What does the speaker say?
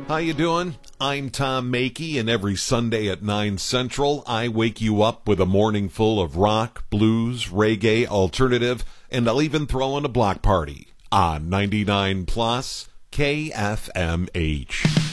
How you doing? I'm Tom Makey, and every Sunday at 9 Central, I wake you up with a morning full of rock, blues, reggae, alternative, and I'll even throw in a block party on 99 Plus KFMH.